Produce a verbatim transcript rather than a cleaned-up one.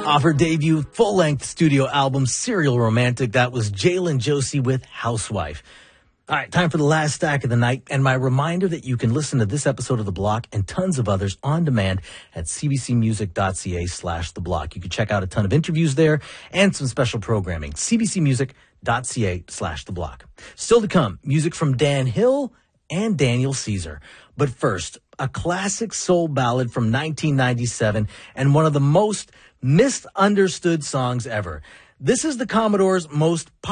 Off her debut full-length studio album, Serial Romantic, that was Jalen Josie with Housewife. All right, time for the last stack of the night, and my reminder that you can listen to this episode of The Block and tons of others on demand at cbcmusic.ca slash The Block. You can check out a ton of interviews there and some special programming. cbcmusic.ca slash The Block. Still to come, music from Dan Hill and Daniel Caesar. But first, a classic soul ballad from nineteen ninety-seven and one of the most misunderstood songs ever. This is the Commodore's most popular